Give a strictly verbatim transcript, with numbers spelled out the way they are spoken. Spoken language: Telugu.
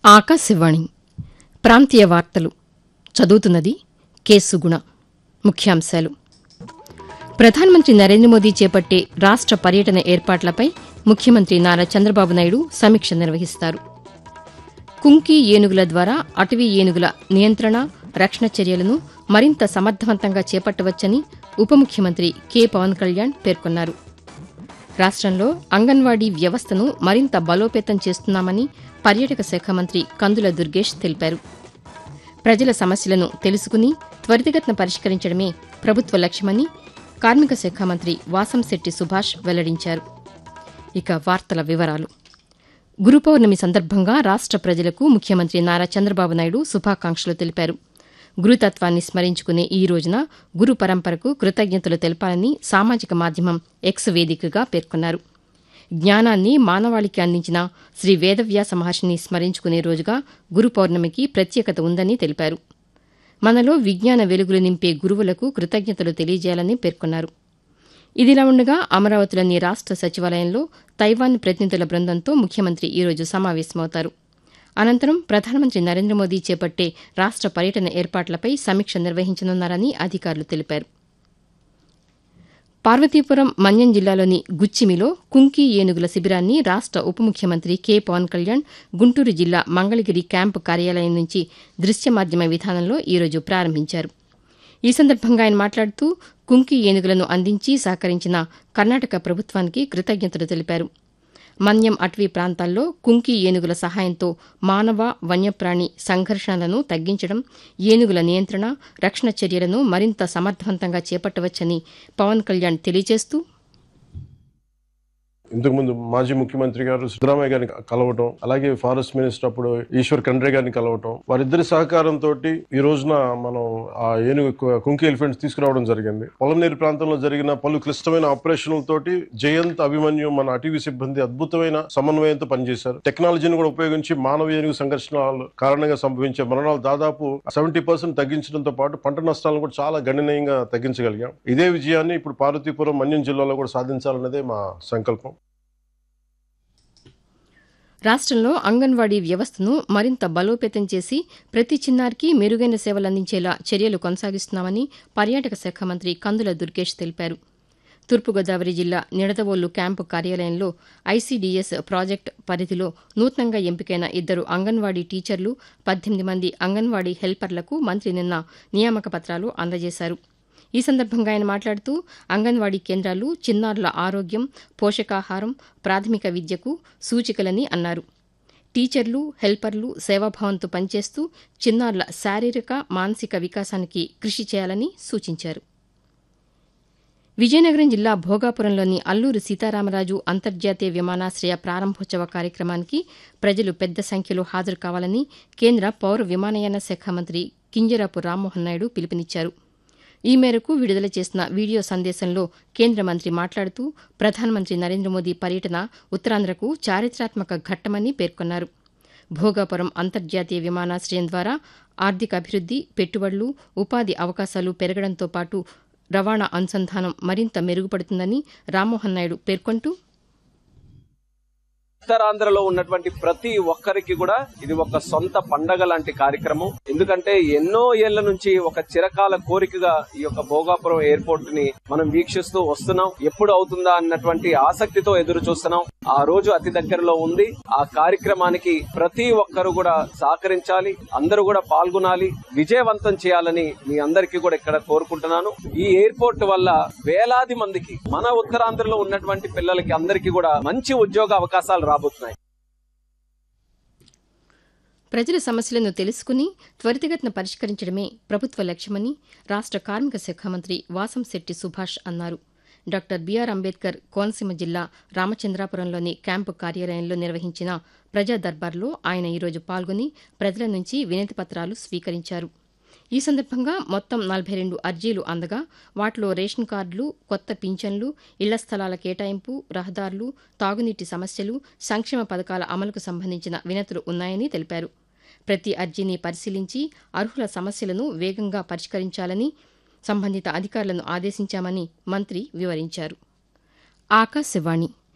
ఆకాశవాణి ప్రాంతీయ వార్తలు చదువుతున్నది కె సుగుణ. ముఖ్యాంశాలు: ప్రధానమంత్రి నరేంద్ర మోదీ చేపట్టే రాష్ట పర్యటన ఏర్పాట్లపై ముఖ్యమంత్రి నారా చంద్రబాబు నాయుడు సమీక్ష నిర్వహిస్తారు. కుంకి ఏనుగుల ద్వారా అటవీ ఏనుగుల నియంత్రణ, రక్షణ చర్యలను మరింత సమర్థవంతంగా చేపట్టవచ్చని ఉప ముఖ్యమంత్రి కె పవన్ కళ్యాణ్ పేర్కొన్నారు. రాష్టంలో అంగన్వాడీ వ్యవస్థను మరింత బలోపేతం చేస్తున్నామని పర్యాటక శాఖ మంత్రి కందుల దుర్గేష్ తెలిపారు. ప్రజల సమస్యలను తెలుసుకుని త్వరితగతిన పరిష్కరించడమే ప్రభుత్వ లక్ష్యమని కార్మిక శాఖ మంత్రి వాసంశెట్టి సుభాష్ వెల్లడించారు. ఇక వార్తల వివరాలు. గురు పౌర్ణమి సందర్భంగా రాష్ట ప్రజలకు ముఖ్యమంత్రి నారా చంద్రబాబు నాయుడు శుభాకాంక్షలు తెలిపారు. గురుతత్వాన్ని స్మరించుకునే ఈ రోజున గురు పరంపరకు కృతజ్ఞతలు తెలపాలని సామాజిక మాధ్యమం ఎక్స్ వేదికగా పేర్కొన్నారు. జ్ఞానాన్ని మానవాళికి అందించిన శ్రీ వేదవ్యాస మహర్షిని స్మరించుకునే రోజుగా గురు పౌర్ణమికి ప్రత్యేకత ఉందని తెలిపారు. మనలో విజ్ఞాన వెలుగులు నింపే గురువులకు కృతజ్ఞతలు తెలియజేయాలని పేర్కొన్నారు. ఇదిలా ఉండగా అమరావతిలోని రాష్ట సచివాలయంలో తైవాన్ ప్రతినిధుల బృందంతో ముఖ్యమంత్రి ఈరోజు సమావేశమవుతారు. అనంతరం ప్రధానమంత్రి నరేంద్ర మోదీ చేపట్టే రాష్ట పర్యటన ఏర్పాట్లపై సమీక్ష నిర్వహించనున్నారని అధికారులు తెలిపారు. పార్వతీపురం మన్యం జిల్లాలోని గుచ్చిమిలో కుంకి ఏనుగుల శిబిరాన్ని రాష్ట ఉప ముఖ్యమంత్రి కె పవన్ కళ్యాణ్ గుంటూరు జిల్లా మంగళగిరి క్యాంపు కార్యాలయం నుంచి దృశ్య మాధ్యమ విధానంలో ఈరోజు ప్రారంభించారు. ఈ సందర్భంగా ఆయన మాట్లాడుతూ కుంకి ఏనుగులను అందించి సహకరించిన కర్ణాటక ప్రభుత్వానికి కృతజ్ఞతలు తెలిపారు. మన్యం అటవీ ప్రాంతాల్లో కుంకి ఏనుగుల సహాయంతో మానవ వన్యప్రాణి సంఘర్షణలను తగ్గించడం, ఏనుగుల నియంత్రణ, రక్షణ చర్యలను మరింత సమర్థవంతంగా చేపట్టవచ్చని పవన్ కళ్యాణ్ తెలియజేస్తూ, ఇంతకుముందు మాజీ ముఖ్యమంత్రి గారు సిద్దరామయ్య గారిని కలవటం, అలాగే ఫారెస్ట్ మినిస్టర్ అప్పుడు ఈశ్వర్ ఖండ్రే గారిని కలవటం, వారిద్దరి సహకారంతో ఈ రోజున మనం ఆ ఏనుగు కుంకి ఎలిఫెంట్స్ తీసుకురావడం జరిగింది. పొలంనేరు ప్రాంతంలో జరిగిన పలు క్లిష్టమైన ఆపరేషన్లతోటి జయంత్, అభిమన్యు మన అటవీ సిబ్బంది అద్భుతమైన సమన్వయంతో పనిచేశారు. టెక్నాలజీని కూడా ఉపయోగించి మానవ ఏనుగు సంఘర్షణల కారణంగా సంభవించే మరణాలు దాదాపు సెవెంటీ పర్సెంట్ తగ్గించడంతో పాటు పంట నష్టాలను కూడా చాలా గణనీయంగా తగ్గించగలిగాం. ఇదే విజయాన్ని ఇప్పుడు పార్వతీపురం మన్యం జిల్లాలో కూడా సాధించాలన్నదే మా సంకల్పం. రాష్టంలో అంగన్వాడీ వ్యవస్థను మరింత బలోపేతం చేసి ప్రతి చిన్నారికి మెరుగైన సేవలు అందించేలా చర్యలు కొనసాగిస్తున్నామని పర్యాటక శాఖ మంత్రి కందుల దుర్గేష్ తెలిపారు. తూర్పుగోదావరి జిల్లా నిడదవోలు క్యాంపు కార్యాలయంలో ఐసీడీఎస్ ప్రాజెక్టు పరిధిలో నూతనంగా ఎంపికైన ఇద్దరు అంగన్వాడీ టీచర్లు, పద్దెనిమిది మంది అంగన్వాడీ హెల్పర్లకు మంత్రి నిన్న నియామక పత్రాలు అందజేశారు. ఈ సందర్భంగా ఆయన మాట్లాడుతూ అంగన్వాడీ కేంద్రాలు చిన్నారుల ఆరోగ్యం, పోషకాహారం, ప్రాథమిక విద్యకు సూచికలని అన్నారు. టీచర్లు, హెల్పర్లు సేవాభావంతో పనిచేస్తూ చిన్నారుల శారీరక, మానసిక వికాసానికి కృషి చేయాలని సూచించారు. విజయనగరం జిల్లా భోగాపురంలోని అల్లూరి సీతారామరాజు అంతర్జాతీయ విమానాశ్రయ ప్రారంభోత్సవ కార్యక్రమానికి ప్రజలు పెద్ద సంఖ్యలో హాజరు కావాలని కేంద్ర పౌర విమానయాన శాఖ మంత్రి కింజరాపు రామ్మోహన్ నాయుడు పిలుపునిచ్చారు. ఈ మేరకు విడుదల చేసిన వీడియో సందేశంలో కేంద్ర మంత్రి మాట్లాడుతూ ప్రధానమంత్రి నరేంద్ర మోదీ పర్యటన ఉత్తరాంధ్రకు చారిత్రాత్మక ఘట్టమని పేర్కొన్నారు. భోగాపురం అంతర్జాతీయ విమానాశ్రయం ద్వారా ఆర్థిక అభివృద్ది, పెట్టుబడులు, ఉపాధి అవకాశాలు పెరగడంతో పాటు రవాణా అనుసంధానం మరింత మెరుగుపడుతుందని రామ్మోహన్ నాయుడు పేర్కొంటూ, ఉత్తరాంధ్రలో ఉన్నటువంటి ప్రతి ఒక్కరికి కూడా ఇది ఒక సొంత పండగ లాంటి కార్యక్రమం. ఎందుకంటే ఎన్నో ఏళ్ల నుంచి ఒక చిరకాల కోరికగా ఈ యొక్క భోగాపురం ఎయిర్పోర్ట్ ని మనం వీక్షిస్తూ వస్తున్నాం. ఎప్పుడు అవుతుందా అన్నటువంటి ఆసక్తితో ఎదురు చూస్తున్నాం. ఆ రోజు అతి దగ్గరలో ఉంది. ఆ కార్యక్రమానికి ప్రతి ఒక్కరు కూడా సహకరించాలి, అందరూ కూడా పాల్గొనాలి, విజయవంతం చేయాలని మీ అందరికీ కూడా ఇక్కడ కోరుకుంటున్నాను. ఈ ఎయిర్పోర్ట్ వల్ల వేలాది మందికి, మన ఉత్తరాంధ్రలో ఉన్నటువంటి పిల్లలకి అందరికీ కూడా మంచి ఉద్యోగ అవకాశాలు రాబోతున్నాయి. ప్రజల సమస్యలను తెలుసుకుని త్వరితగతిన పరిష్కరించడమే ప్రభుత్వ లక్ష్యమని రాష్ట కార్మిక శాఖ మంత్రి వాసంశెట్టి సుభాష్ అన్నారు. డాక్టర్ బీఆర్ అంబేద్కర్ కోనసీమ జిల్లా రామచంద్రాపురంలోని క్యాంపు కార్యాలయంలో నిర్వహించిన ప్రజా దర్బార్లో ఆయన ఈరోజు పాల్గొని ప్రజల నుంచి వినతి పత్రాలు స్వీకరించారు. ఈ సందర్భంగా మొత్తం నలభై రెండు అర్జీలు అందగా వాటిలో రేషన్ కార్డులు, కొత్త పింఛన్లు, ఇళ్ల స్థలాల కేటాయింపు, రహదారులు, తాగునీటి సమస్యలు, సంక్షేమ పథకాల అమలుకు సంబంధించిన వినతులు ఉన్నాయని తెలిపారు. ప్రతి అర్జీని పరిశీలించి అర్హుల సమస్యలను వేగంగా పరిష్కరించాలని సంబంధిత అధికారులను ఆదేశించామని మంత్రి వివరించారు. ఆకాశవాణి